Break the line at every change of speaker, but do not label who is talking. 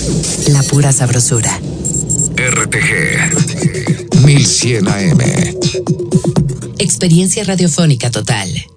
La pura sabrosura.
RTG 1100 AM.
Experiencia radiofónica total.